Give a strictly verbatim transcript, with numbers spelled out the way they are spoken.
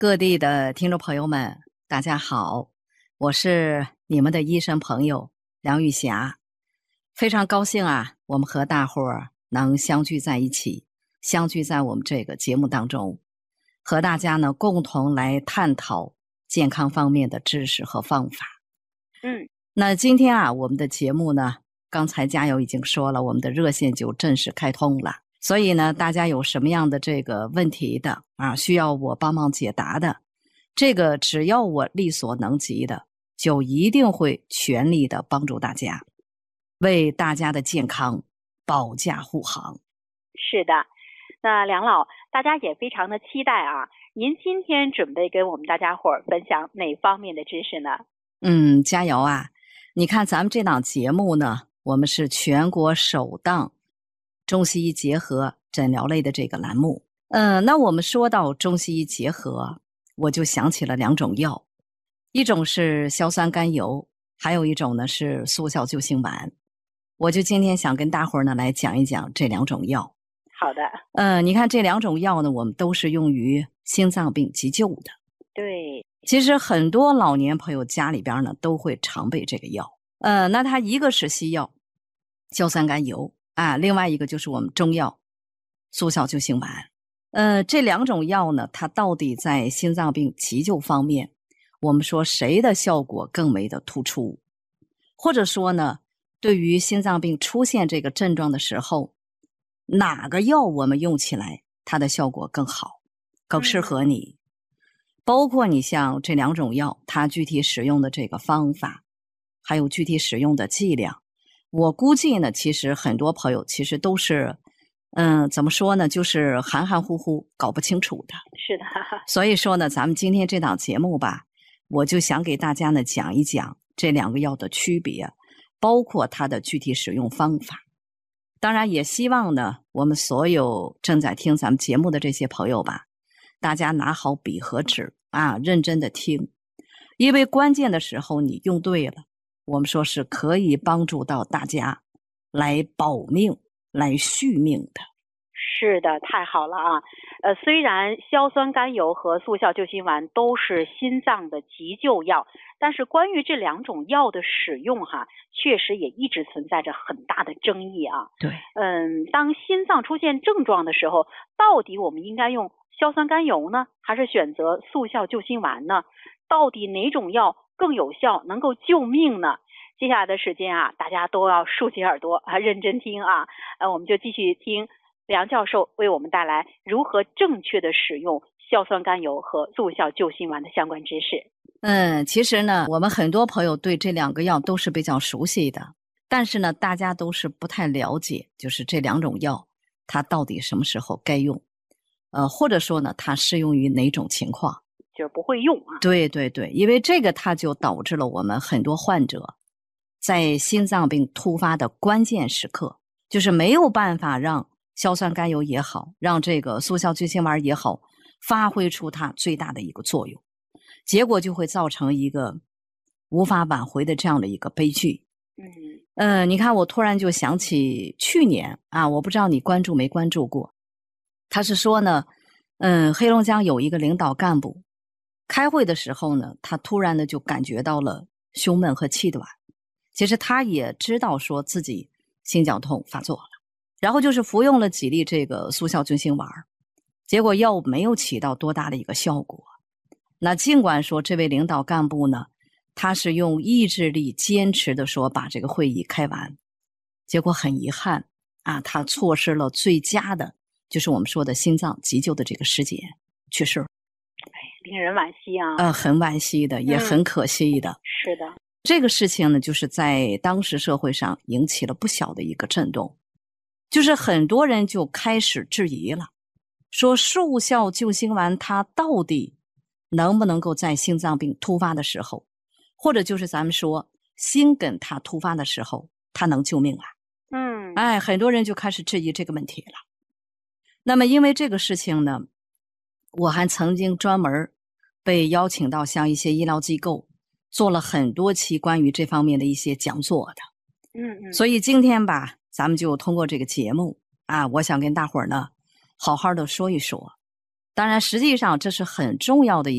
各地的听众朋友们，大家好，我是你们的医生朋友梁玉霞，非常高兴啊，我们和大伙儿能相聚在一起，相聚在我们这个节目当中，和大家呢共同来探讨健康方面的知识和方法。 嗯， 那今天啊，我们的节目呢，刚才加油已经说了，我们的热线就正式开通了。所以呢，大家有什么样的这个问题的啊，需要我帮忙解答的，这个只要我力所能及的，就一定会全力的帮助大家，为大家的健康保驾护航。 是的，那梁老，大家也非常的期待啊，您今天准备跟我们大家伙儿分享哪方面的知识呢？ 嗯，加油啊！你看咱们这档节目呢，我们是全国首档中西医结合诊疗类的这个栏目。嗯、呃，那我们说到中西医结合，我就想起了两种药，一种是硝酸甘油，还有一种呢是速效救心丸。我就今天想跟大伙儿呢来讲一讲这两种药。 好的。 呃，你看这两种药呢，我们都是用于心脏病急救的。 对， 其实很多老年朋友家里边呢都会常备这个药。呃，那它一个是西药硝酸甘油啊，另外一个就是我们中药速效救心丸。呃，这两种药呢，它到底在心脏病急救方面，我们说谁的效果更为的突出，或者说呢，对于心脏病出现这个症状的时候，哪个药我们用起来它的效果更好，更适合你。嗯，包括你像这两种药，它具体使用的这个方法，还有具体使用的剂量，我估计呢，其实很多朋友其实都是，嗯，怎么说呢，就是含含糊糊搞不清楚的。 是的。 所以说呢，咱们今天这档节目吧，我就想给大家呢讲一讲这两个药的区别，包括它的具体使用方法。当然也希望呢，我们所有正在听咱们节目的这些朋友吧，大家拿好笔和纸啊，认真的听，因为关键的时候你用对了，我们说是可以帮助到大家来保命、来续命的。 是的，太好了啊！呃，虽然硝酸甘油和速效救心丸都是心脏的急救药，但是关于这两种药的使用哈，确实也一直存在着很大的争议啊。 对， 嗯，当心脏出现症状的时候，到底我们应该用硝酸甘油呢，还是选择速效救心丸呢？到底哪种药更有效，能够救命呢？接下来的时间啊，大家都要竖起耳朵啊，认真听啊。呃，我们就继续听梁教授为我们带来如何正确的使用硝酸甘油和速效救心丸的相关知识。 嗯，其实呢，我们很多朋友对这两个药都是比较熟悉的，但是呢，大家都是不太了解，就是这两种药它到底什么时候该用，呃，或者说呢，它适用于哪种情况， 就是不会用啊。 对对对，因为这个它就导致了我们很多患者在心脏病突发的关键时刻，就是没有办法让硝酸甘油也好，让这个速效救心丸也好，发挥出它最大的一个作用，结果就会造成一个无法挽回的这样的一个悲剧。 嗯， 呃，你看，我突然就想起去年啊，我不知道你关注没关注过，他是说呢，嗯，黑龙江有一个领导干部开会的时候呢，他突然的就感觉到了胸闷和气短，其实他也知道说自己心绞痛发作了，然后就是服用了几粒这个速效救心丸，结果药物没有起到多大的一个效果。那尽管说这位领导干部呢，他是用意志力坚持的说把这个会议开完，结果很遗憾啊，他错失了最佳的，就是我们说的心脏急救的这个时间，去世了。 哎，令人惋惜啊。 呃，很惋惜的，也很可惜的。 嗯，是的。 这个事情呢，就是在当时社会上引起了不小的一个震动，就是很多人就开始质疑了，说速效救心丸它到底能不能够在心脏病突发的时候，或者就是咱们说心梗它突发的时候，它能救命啊？ 嗯， 哎，很多人就开始质疑这个问题了。那么因为这个事情呢，我还曾经专门被邀请到像一些医疗机构做了很多期关于这方面的一些讲座的。 嗯嗯， 所以今天吧，咱们就通过这个节目啊，我想跟大伙儿呢好好的说一说。当然实际上这是很重要的一